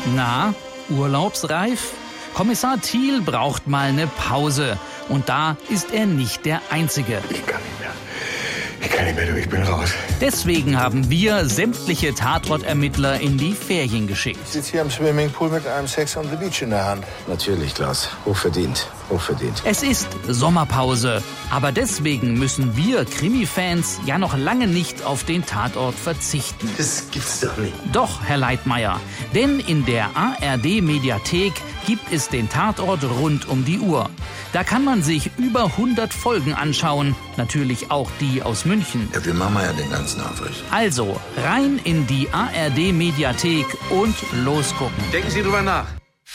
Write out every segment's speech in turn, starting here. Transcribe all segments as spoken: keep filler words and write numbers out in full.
Na, urlaubsreif? Kommissar Thiel braucht mal eine Pause. Und da ist er nicht der Einzige. Ich kann nicht mehr. Ich kann nicht mehr, du, ich bin raus. Deswegen haben wir sämtliche Tatortermittler in die Ferien geschickt. Ich sitze hier am Swimmingpool mit einem Sex on the Beach in der Hand. Natürlich, Klaus. Hochverdient. Hochverdient. Es ist Sommerpause. Aber deswegen müssen wir Krimi-Fans ja noch lange nicht auf den Tatort verzichten. Das gibt's doch nicht. Doch, Herr Leitmayr. Denn in der A R D-Mediathek gibt es den Tatort rund um die Uhr. Da kann man sich über hundert Folgen anschauen. Natürlich auch die aus München. Ja, wir machen ja den ganzen Aufriss. Also rein in die A R D-Mediathek und losgucken. Denken Sie drüber nach.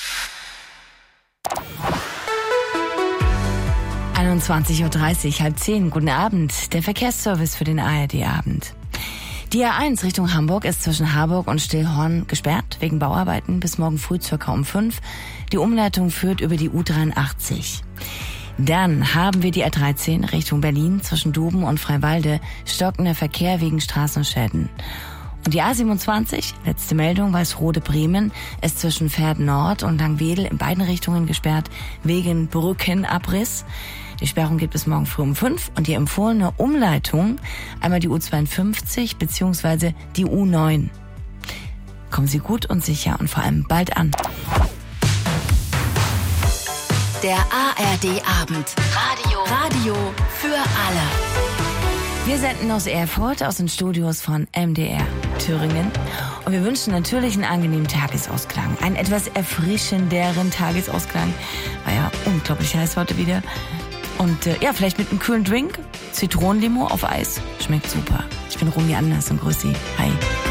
einundzwanzig Uhr dreißig, halb zehn. Guten Abend. Der Verkehrsservice für den A R D-Abend. Die A eins Richtung Hamburg ist zwischen Harburg und Stillhorn gesperrt wegen Bauarbeiten bis morgen früh circa um fünf. Die Umleitung führt über die U dreiundachtzig. Dann haben wir die A dreizehn Richtung Berlin zwischen Duben und Freiwalde, stockender Verkehr wegen Straßenschäden. Und die A siebenundzwanzig, letzte Meldung, Weißrode-Bremen, ist zwischen Pferd Nord und Langwedel in beiden Richtungen gesperrt wegen Brückenabriss. Die Sperrung gibt es morgen früh um fünf und die empfohlene Umleitung einmal die U zweiundfünfzig bzw. die U neun. Kommen Sie gut und sicher und vor allem bald an. Der A R D-Abend. Radio. Radio für alle. Wir senden aus Erfurt, aus den Studios von M D R Thüringen. Und wir wünschen natürlich einen angenehmen Tagesausklang. Einen etwas erfrischenderen Tagesausklang. War ja unglaublich heiß heute wieder. Und äh, ja, vielleicht mit einem kühlen Drink. Zitronenlimo auf Eis. Schmeckt super. Ich bin Romy Anders und grüß Sie. Hi.